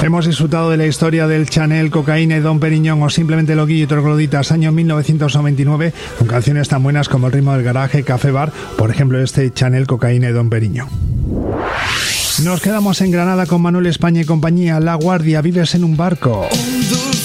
Hemos disfrutado de la historia del Chanel, Cocaína y Dom Perignon, o simplemente Loquillo y Trogloditas, año 1999, con canciones tan buenas como El ritmo del garaje, Café Bar, por ejemplo este Chanel, Cocaína y Dom Perignon. Nos quedamos en Granada con Manuel España y compañía. La Guardia, vives en un barco.